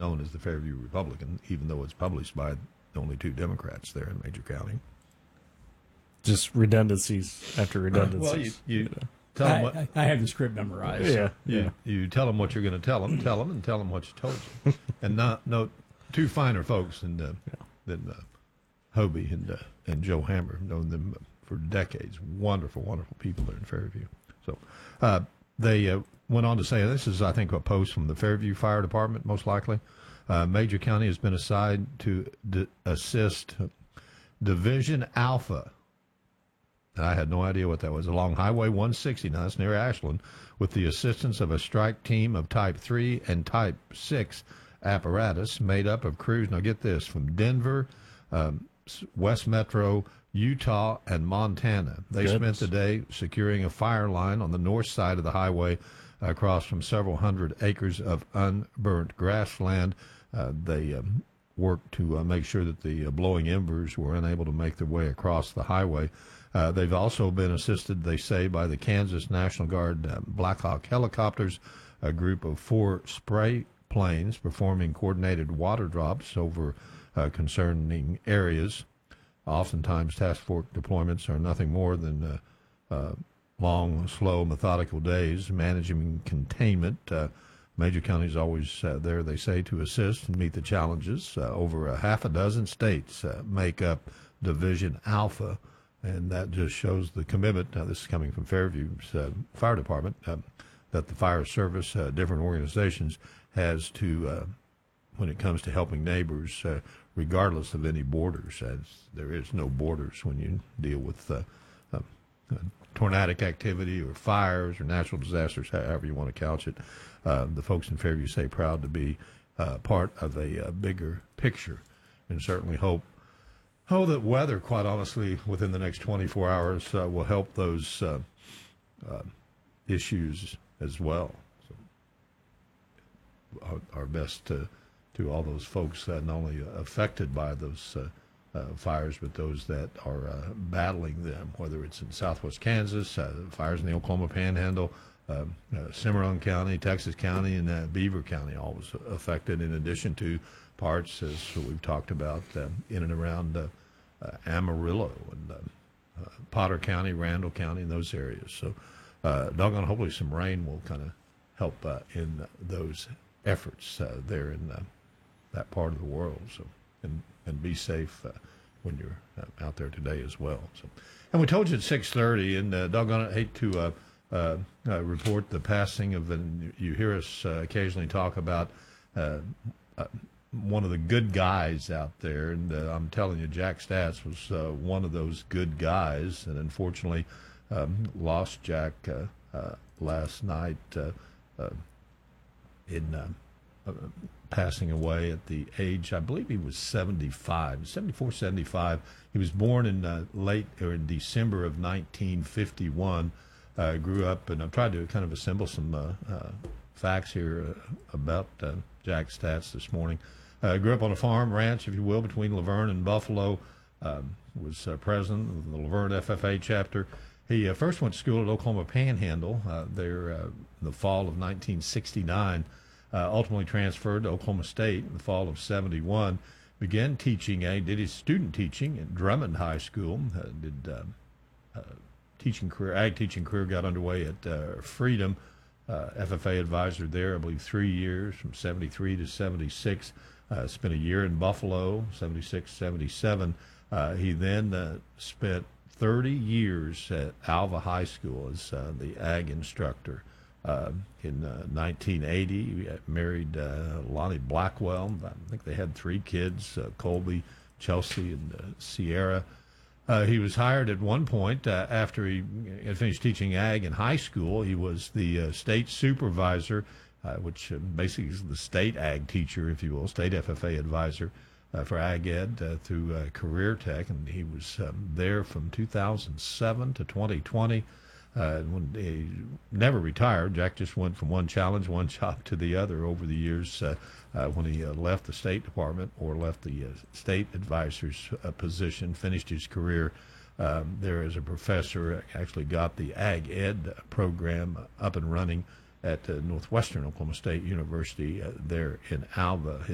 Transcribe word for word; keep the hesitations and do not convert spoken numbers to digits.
known as the Fairview Republican, even though it's published by only two Democrats there in Major County. Just redundancies after redundancies. Well, you, you, you know. tell them I, what, I, I have the script memorized. Yeah, you, yeah. you tell them what you're going to tell them, tell them, and tell them what you told you. And not no two finer folks than uh, Yeah. than uh, Hobie and uh, and Joe Hammer. I've known them for decades. Wonderful, wonderful people there in Fairview. So uh, they uh, went on to say, this is, I think, a post from the Fairview Fire Department, most likely. Uh, Major County has been assigned to d- assist Division Alpha. I had no idea what that was. Along Highway one sixty-nine, that's near Ashland, with the assistance of a strike team of Type three and Type six apparatus made up of crews, now get this, from Denver, um, West Metro, Utah, and Montana. They Goodness. spent the day securing a fire line on the north side of the highway across from several hundred acres of unburnt grassland. Uh, they um, worked to uh, make sure that the uh, blowing embers were unable to make their way across the highway. Uh, they've also been assisted, they say, by the Kansas National Guard uh, Black Hawk helicopters, a group of four spray planes performing coordinated water drops over uh, concerning areas. Oftentimes, task force deployments are nothing more than uh, uh, long, slow, methodical days managing containment. Uh, Major County is always uh, there, they say, to assist and meet the challenges. Uh, over a half a dozen states uh, make up Division Alpha, and that just shows the commitment. Now, this is coming from Fairview's uh, Fire Department, uh, that the fire service, uh, different organizations, has to, uh, when it comes to helping neighbors, uh, regardless of any borders, as there is no borders when you deal with uh, uh, uh, tornadic activity or fires or natural disasters, however you want to couch it. Uh, the folks in Fairview say proud to be uh, part of a uh, bigger picture, and certainly hope oh, that weather, quite honestly, within the next twenty-four hours uh, will help those uh, uh, issues as well. So our, our best to, to all those folks uh, not only affected by those uh, uh, fires, but those that are uh, battling them, whether it's in southwest Kansas, uh, fires in the Oklahoma Panhandle, uh, uh, Cimarron County, Texas County, and uh, Beaver County, all was affected, in addition to parts, as we've talked about, uh, in and around uh, uh, Amarillo and uh, uh, Potter County, Randall County, and those areas. So, uh, doggone, hopefully some rain will kind of help uh, in those efforts uh, there in uh, that part of the world. So, and and be safe uh, when you're uh, out there today as well. So, and we told you at six thirty, and uh, doggone, I hate to uh, uh, uh, report the passing of, and you hear us uh, occasionally talk about uh, uh, one of the good guys out there, and uh, I'm telling you, Jack Stats was uh, one of those good guys, and unfortunately um, lost Jack uh, uh, last night uh, uh, in uh, uh, passing away at the age, I believe he was seventy-five, seventy-four, seventy-five. He was born in uh, late, or in December of nineteen fifty-one, uh, grew up, and I've tried to kind of assemble some uh, uh, facts here uh, about uh, Jack Stats this morning. Uh, grew up on a farm, ranch, if you will, between Laverne and Buffalo. Um, was uh, president of the Laverne F F A chapter. He uh, first went to school at Oklahoma Panhandle uh, there uh, in the fall of nineteen sixty-nine. Uh, ultimately transferred to Oklahoma State in the fall of seventy-one. Began teaching, uh, did his student teaching at Drummond High School. Uh, did uh, uh, teaching career, ag teaching career got underway at uh, Freedom. Uh, F F A advisor there, I believe, three years from seventy-three to seventy-six. Uh, spent a year in Buffalo, seventy-six, seventy-seven. Uh, he then uh, spent thirty years at Alva High School as uh, the ag instructor. Uh, in uh, nineteen eighty, he married uh, Lonnie Blackwell. I think they had three kids, uh, Colby, Chelsea, and uh, Sierra. Uh, he was hired at one point uh, after he had finished teaching ag in high school. He was the uh, state supervisor, uh, which uh, basically is the state ag teacher, if you will, state F F A advisor uh, for ag ed uh, through uh, Career Tech, and he was um, there from two thousand seven to twenty twenty. Uh, when he never retired, Jack just went from one challenge, one job to the other over the years. Uh, uh, when he uh, left the State Department or left the uh, state advisor's uh, position, finished his career um, there as a professor, actually got the Ag Ed program up and running at uh, Northwestern Oklahoma State University uh, there in Alva.